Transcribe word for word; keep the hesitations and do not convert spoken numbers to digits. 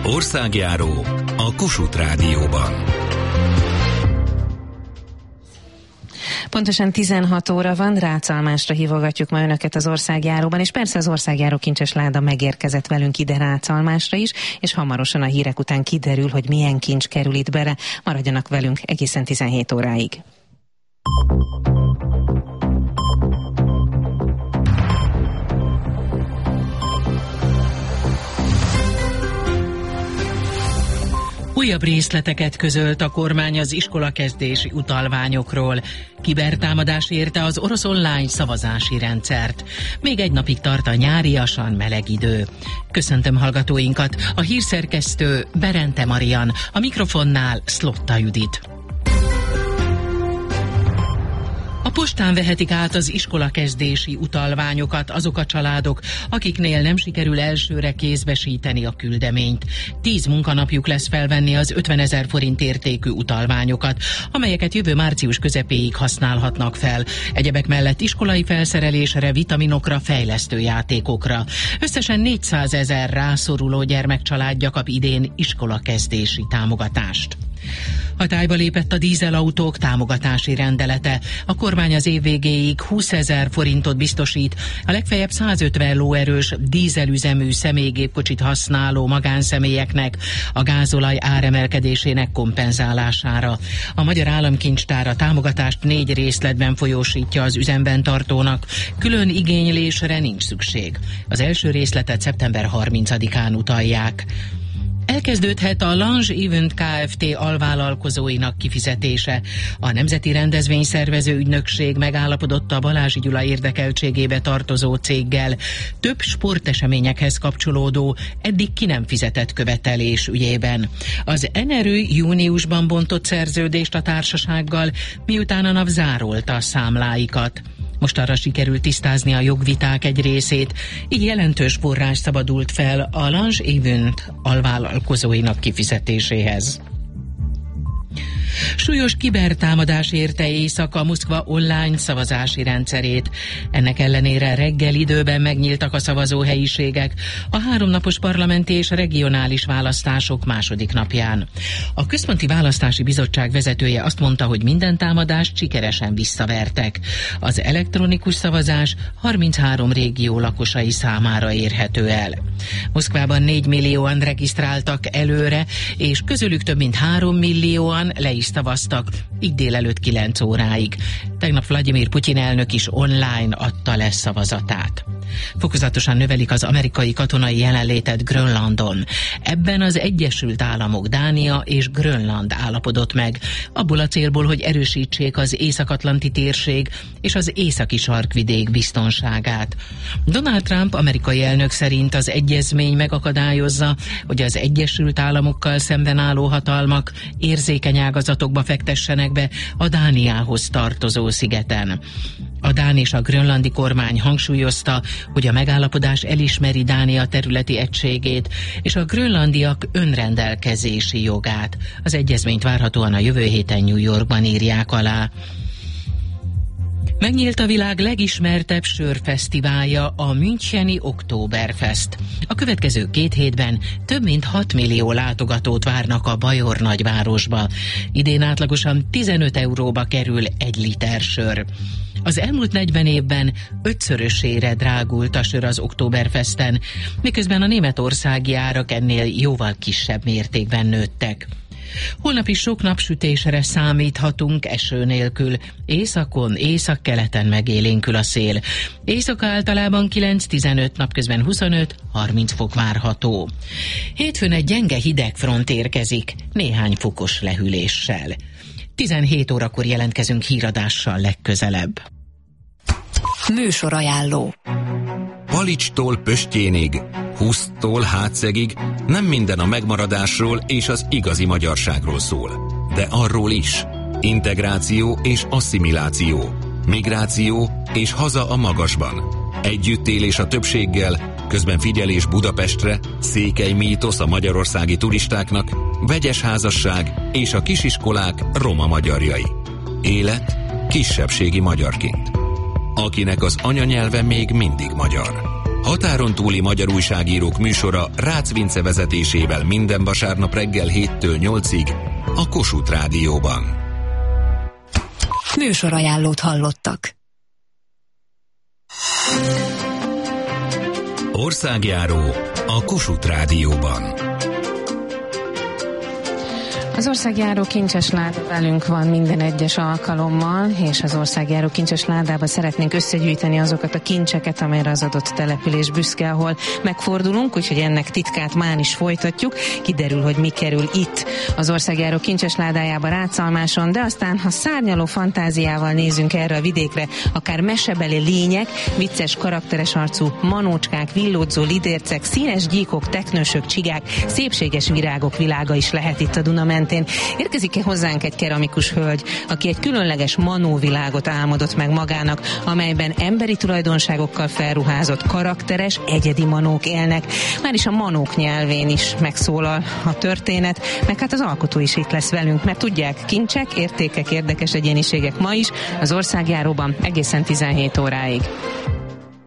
Országjáró a Kossuth Rádióban. Pontosan tizenhat óra van, Rácalmásra hívogatjuk ma önöket az Országjáróban, és persze az Országjáró kincses láda megérkezett velünk ide Rácalmásra is, és hamarosan a hírek után kiderül, hogy milyen kincs kerül itt bele. Maradjanak velünk egészen tizenhét óráig. Újabb részleteket közölt a kormány az iskolakezdési utalványokról. Kibertámadás érte az orosz online szavazási rendszert. Még egy napig tart a nyáriasan meleg idő. Köszöntöm hallgatóinkat, a hírszerkesztő Berente Marian, a mikrofonnál Szlotta Judit. A postán vehetik át az iskolakezdési utalványokat azok a családok, akiknél nem sikerül elsőre kézbesíteni a küldeményt. Tíz munkanapjuk lesz felvenni az ötvenezer forint értékű utalványokat, amelyeket jövő március közepéig használhatnak fel. Egyebek mellett iskolai felszerelésre, vitaminokra, fejlesztő játékokra. Összesen négyszázezer rászoruló gyermekcsaládja kap idén iskolakezdési támogatást. Hatályba lépett a dízelautók támogatási rendelete. A kormány az év végéig húszezer forintot biztosít a legfeljebb százötven lóerős dízelüzemű személygépkocsit használó magánszemélyeknek a gázolaj áremelkedésének kompenzálására. A Magyar Államkincstár a támogatást négy részletben folyósítja az üzemben tartónak. Külön igénylésre nincs szükség. Az első részletet szeptember harmincadikán utalják. Elkezdődhet a Lange Event Kft. Alvállalkozóinak kifizetése. A Nemzeti Rendezvényszervező Ügynökség megállapodott a Balázsi Gyula érdekeltségébe tartozó céggel több sporteseményekhez kapcsolódó, eddig ki nem fizetett követelés ügyében. Az Enerő júniusban bontott szerződést a társasággal, miután a NAV zárolta a számláikat. Most arra sikerült tisztázni a jogviták egy részét, így jelentős forrás szabadult fel a Lange Event alvállalkozóinak kifizetéséhez. Súlyos kibertámadás érte éjszaka Moszkva online szavazási rendszerét. Ennek ellenére reggel időben megnyíltak a szavazóhelyiségek a háromnapos parlamenti és regionális választások második napján. A Központi Választási Bizottság vezetője azt mondta, hogy minden támadást sikeresen visszavertek. Az elektronikus szavazás harminchárom régió lakosai számára érhető el. Moszkvában négy millióan regisztráltak előre, és közülük több mint három millióan le is szavaztak, így délelőtt kilenc óráig. Tegnap Vladimir Putyin elnök is online adta le szavazatát. Fokozatosan növelik az amerikai katonai jelenlétet Grönlandon. Ebben az Egyesült Államok, Dánia és Grönland állapodott meg, abból a célból, hogy erősítsék az észak-atlanti térség és az északi sarkvidék biztonságát. Donald Trump amerikai elnök szerint az egyezmény megakadályozza, hogy az Egyesült Államokkal szemben álló hatalmak érzékeny ágazatokba fektessenek be a Dániához tartozó szigeten. A dán és a grönlandi kormány hangsúlyozta, hogy a megállapodás elismeri Dánia területi egységét és a grönlandiak önrendelkezési jogát. Az egyezményt várhatóan a jövő héten New Yorkban írják alá. Megnyílt a világ legismertebb sörfesztiválja, a müncheni Oktoberfest. A következő két hétben több mint hat millió látogatót várnak a bajor nagyvárosba. Idén átlagosan tizenöt euróba kerül egy liter sör. Az elmúlt negyven évben ötszörösére drágult a sör az Oktoberfesten, miközben a németországi árak ennél jóval kisebb mértékben nőttek. Holnap is sok napsütésre számíthatunk eső nélkül. Északon, északkeleten megélénkül a szél. Éjszaka általában kilenc-tizenöt, napközben huszonöt-harminc fok várható. Hétfőn egy gyenge hidegfront érkezik, néhány fokos lehűléssel. tizenhét órakor jelentkezünk híradással legközelebb. Műsorajánló. Palicstól Pöstjénig, Huszttól Hátszegig nem minden a megmaradásról és az igazi magyarságról szól. De arról is. Integráció és asszimiláció, migráció és haza a magasban. Együttélés a többséggel, közben figyelés Budapestre, székely mítosz a magyarországi turistáknak, vegyes házasság és a kisiskolák roma magyarjai. Élet kisebbségi magyarként. Akinek az anyanyelve még mindig magyar. Határon túli magyar újságírók műsora Rácz Vince vezetésével minden vasárnap reggel héttől nyolcig a Kossuth Rádióban. Műsorajánlót hallottak. Országjáró a Kossuth Rádióban. Az országjáró kincses láda velünk van minden egyes alkalommal, és az országjáró kincses ládába szeretnénk összegyűjteni azokat a kincseket, amelyre az adott település büszke, ahol megfordulunk, úgyhogy ennek titkát már is folytatjuk. Kiderül, hogy mi kerül itt az országjáró kincses ládájába Ráczalmáson, de aztán, ha szárnyaló fantáziával nézünk erre a vidékre, akár mesebeli lények, vicces, karakteres arcú manócskák, villódzó lidércek, színes gyíkok, teknősök, csigák, szépséges virágok világa is lehet itt a Duna mentén. Érkezik-e hozzánk egy keramikus hölgy, aki egy különleges manóvilágot álmodott meg magának, amelyben emberi tulajdonságokkal felruházott, karakteres, egyedi manók élnek. Már is a manók nyelvén is megszólal a történet, meg hát az alkotó is itt lesz velünk, mert tudják, kincsek, értékek, érdekes egyéniségek ma is az országjáróban egészen tizenhét óráig.